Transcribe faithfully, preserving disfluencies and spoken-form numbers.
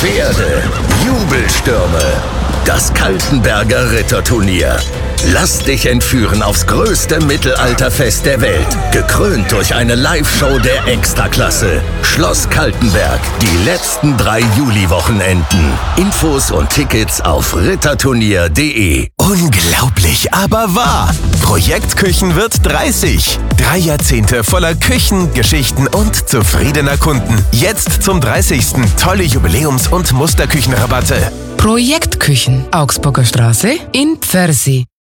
Pferde, Jubelstürme, das Kaltenberger Ritterturnier. Lass dich entführen aufs größte Mittelalterfest der Welt. Gekrönt durch eine Live-Show der Extraklasse. Schloss Kaltenberg, die letzten drei Juli-Wochenenden. Infos und Tickets auf ritterturnier punkt de. Unglaublich, aber wahr. Projekt Küchen wird dreißig. Drei Jahrzehnte voller Küchen, Geschichten und zufriedener Kunden. Jetzt zum dreißigsten tolle Jubiläums- und Musterküchenrabatte. Projekt Küchen, Augsburger Straße in Pfersee.